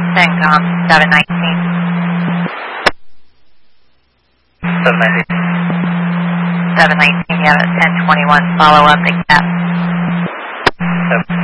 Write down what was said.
CENTCOM 719. 719. 719, you have a 1021 follow-up at CAP.